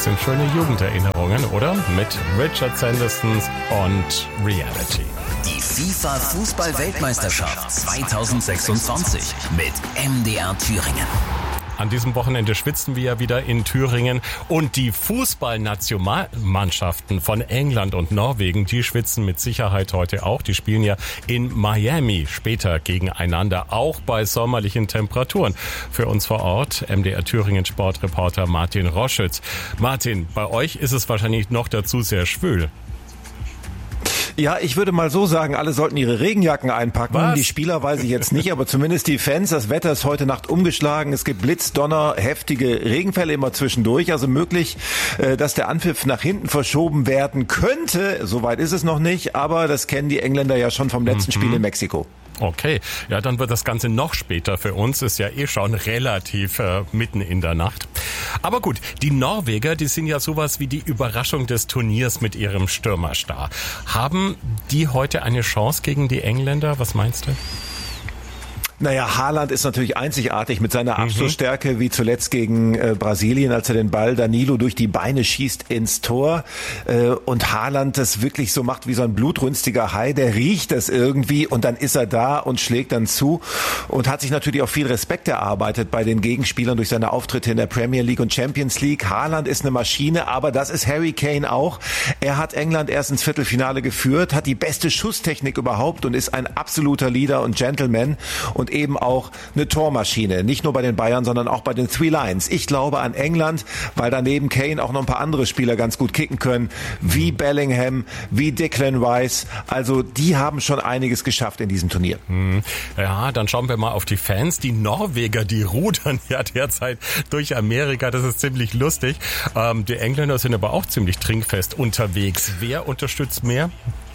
sind schöne Jugenderinnerungen, oder? Mit Richard Sanderson und Reality. Die FIFA-Fußball-Weltmeisterschaft 2026 mit MDR Thüringen. An diesem Wochenende schwitzen wir ja wieder in Thüringen und die Fußballnationalmannschaften von England und Norwegen, die schwitzen mit Sicherheit heute auch. Die spielen ja in Miami später gegeneinander, auch bei sommerlichen Temperaturen. Für uns vor Ort MDR Thüringen Sportreporter Martin Roschütz. Martin, bei euch ist es wahrscheinlich noch dazu sehr schwül. Ja, ich würde mal so sagen, alle sollten ihre Regenjacken einpacken. Was? Die Spieler weiß ich jetzt nicht, aber zumindest die Fans. Das Wetter ist heute Nacht umgeschlagen. Es gibt Blitz, Donner, heftige Regenfälle immer zwischendurch. Also möglich, dass der Anpfiff nach hinten verschoben werden könnte. Soweit ist es noch nicht, aber das kennen die Engländer ja schon vom letzten Spiel in Mexiko. Okay, ja, dann wird das Ganze noch später für uns. Ist ja schon relativ mitten in der Nacht. Aber gut, die Norweger, die sind ja sowas wie die Überraschung des Turniers mit ihrem Stürmerstar. Haben die heute eine Chance gegen die Engländer? Was meinst du? Naja, Haaland ist natürlich einzigartig mit seiner Abschlussstärke, wie zuletzt gegen Brasilien, als er den Ball Danilo durch die Beine schießt ins Tor. Und Haaland das wirklich so macht wie so ein blutrünstiger Hai, der riecht das irgendwie und dann ist er da und schlägt dann zu und hat sich natürlich auch viel Respekt erarbeitet bei den Gegenspielern durch seine Auftritte in der Premier League und Champions League. Haaland ist eine Maschine, aber das ist Harry Kane auch. Er hat England erst ins Viertelfinale geführt, hat die beste Schusstechnik überhaupt und ist ein absoluter Leader und Gentleman und eben auch eine Tormaschine. Nicht nur bei den Bayern, sondern auch bei den Three Lions. Ich glaube an England, weil daneben Kane auch noch ein paar andere Spieler ganz gut kicken können, wie Bellingham, wie Declan Rice. Also die haben schon einiges geschafft in diesem Turnier. Ja, dann schauen wir mal auf die Fans. Die Norweger, die rudern ja derzeit durch Amerika. Das ist ziemlich lustig. Die Engländer sind aber auch ziemlich trinkfest unterwegs. Wer unterstützt mehr?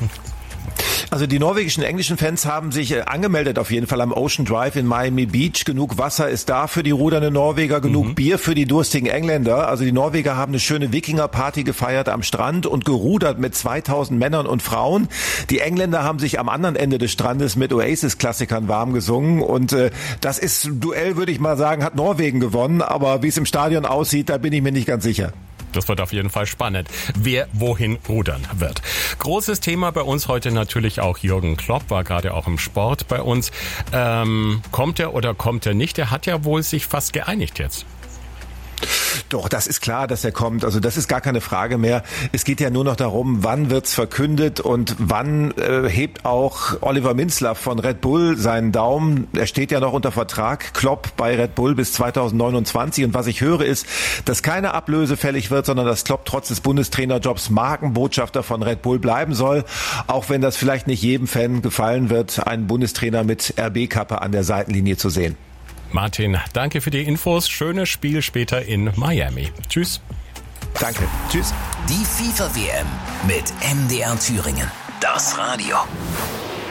Also die norwegischen, englischen Fans haben sich angemeldet auf jeden Fall am Ocean Drive in Miami Beach. Genug Wasser ist da für die rudernden Norweger, genug Bier für die durstigen Engländer. Also die Norweger haben eine schöne Wikinger-Party gefeiert am Strand und gerudert mit 2000 Männern und Frauen. Die Engländer haben sich am anderen Ende des Strandes mit Oasis-Klassikern warm gesungen und das ist ein Duell, würde ich mal sagen, hat Norwegen gewonnen. Aber wie es im Stadion aussieht, da bin ich mir nicht ganz sicher. Das wird auf jeden Fall spannend, wer wohin rudern wird. Großes Thema bei uns heute natürlich auch Jürgen Klopp, war gerade auch im Sport bei uns. Kommt er oder kommt er nicht? Er hat ja wohl sich fast geeinigt jetzt. Doch, das ist klar, dass er kommt. Also das ist gar keine Frage mehr. Es geht ja nur noch darum, wann wird's verkündet und wann hebt auch Oliver Minzlaff von Red Bull seinen Daumen. Er steht ja noch unter Vertrag, Klopp bei Red Bull bis 2029. Und was ich höre ist, dass keine Ablöse fällig wird, sondern dass Klopp trotz des Bundestrainerjobs Markenbotschafter von Red Bull bleiben soll. Auch wenn das vielleicht nicht jedem Fan gefallen wird, einen Bundestrainer mit RB-Kappe an der Seitenlinie zu sehen. Martin, danke für die Infos. Schönes Spiel später in Miami. Tschüss. Danke. Tschüss. Die FIFA-WM mit MDR Thüringen. Das Radio.